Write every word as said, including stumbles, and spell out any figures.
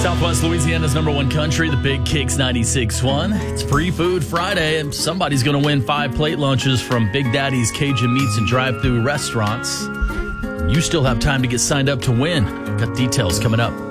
Southwest Louisiana's number one country, the Big Kicks ninety-six point one. It's Free Food Friday, and somebody's going to win five plate lunches from Big Daddy's Cajun Meats and Drive-Thru Restaurants. You still have time to get signed up to win. Got details coming up.